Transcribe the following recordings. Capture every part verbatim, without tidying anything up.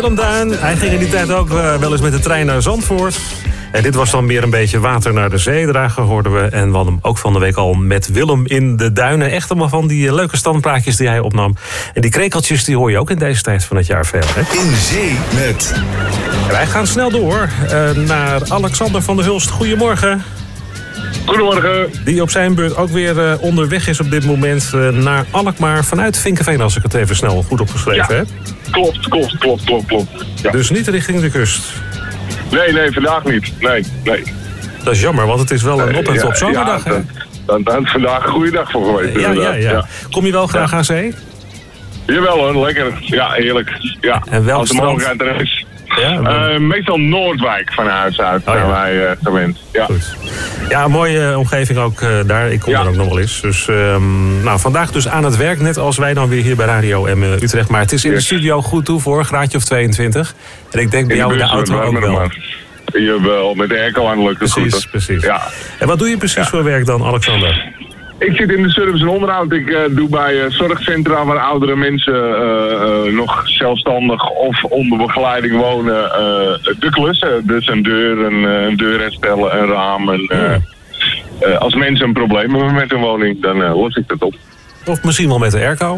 Willem Duin, hij ging in die tijd ook uh, wel eens met de trein naar Zandvoort. En dit was dan weer een beetje water naar de zee dragen, hoorden we. En we hadden hem ook van de week al met Willem in de duinen. Echt allemaal van die uh, leuke standpraatjes die hij opnam. En die krekeltjes die hoor je ook in deze tijd van het jaar veel. Hè? In zee met... En wij gaan snel door uh, naar Alexander van der Hulst. Goedemorgen. Goedemorgen. Die op zijn beurt ook weer uh, onderweg is op dit moment uh, naar Alkmaar vanuit Vinkeveen, als ik het even snel goed opgeschreven ja, heb. Klopt, klopt, klopt, klopt, klopt. Ja. Dus niet richting de kust. Nee, nee, vandaag niet. Nee, nee. Dat is jammer, want het is wel een op- en top zomerdag. Ja, dan, dan is vandaag een goede dag voor geweest. Ja, ja, ja, ja. Kom je wel graag ja. aan zee? Jawel hoor, lekker. Ja, heerlijk. Ja. En welk als de strand? mogelijkheid er is. Ja, uh, meestal Noordwijk van huis uit, oh, ja. wij uh, gewend. Ja. Goed. Ja, een mooie uh, omgeving ook uh, daar. Ik kom ja. er ook nog wel eens. Dus um, nou, vandaag dus aan het werk, net als wij dan weer hier bij Radio M Utrecht. Maar het is in yes. de studio goed toe voor, graadje of tweeëntwintig. En ik denk bij jou in de auto ook wel. Jawel, met de airco aan lukt het precies, goed. Precies, ja. En wat doe je precies ja. voor werk dan, Alexander? Ik zit in de service en onderhoud. Ik uh, doe bij uh, zorgcentra waar oudere mensen uh, uh, nog zelfstandig of onder begeleiding wonen. Uh, de klussen, dus een deur, een, een deur herstellen, een raam. En, uh, ja. uh, als mensen een probleem hebben met hun woning, dan uh, los ik dat op. Of misschien wel met de airco?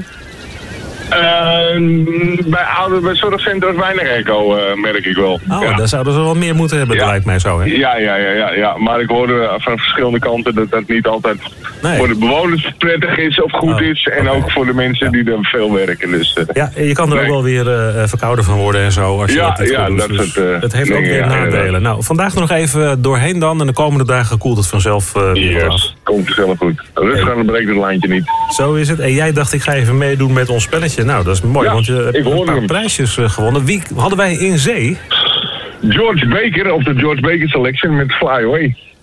Uh, bij oude bij zorgcentra's weinig airco, uh, merk ik wel. Oh, ja. daar zouden ze wel meer moeten hebben, ja. lijkt mij zo, hè? Ja, ja, ja, ja, ja, maar ik hoorde van verschillende kanten dat dat niet altijd nee. voor de bewoners prettig is of goed oh, is. En okay. ook voor de mensen ja. die er veel werken. Dus, uh, ja, je kan er nee. ook wel weer uh, verkouden van worden en zo. Als je ja, dat niet ja, goed dat doet. is het. Uh, het heeft nee, ook weer ja, nadelen. Ja, nou, vandaag nog even doorheen dan. En de komende dagen koelt het vanzelf uh, weer yes. af. Komt zelf goed. Rustig aan, dan breekt het lijntje niet. Zo is het. En jij dacht, ik ga even meedoen met ons spelletje. Nou, dat is mooi, ja, want je hebt een paar hem. prijsjes uh, gewonnen. Wie hadden wij in zee? George Baker, of de George Baker Selection met Fly Away.